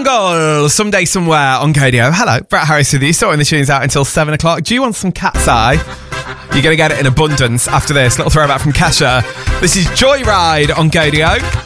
Jungle, Someday Somewhere on Godio. Hello, Brett Harris with you, sorting the tunes out until 7 o'clock. Do you want some Cat's Eye? You're going to get it in abundance after this. Little throwback from Kesha. This is Joyride on Godio.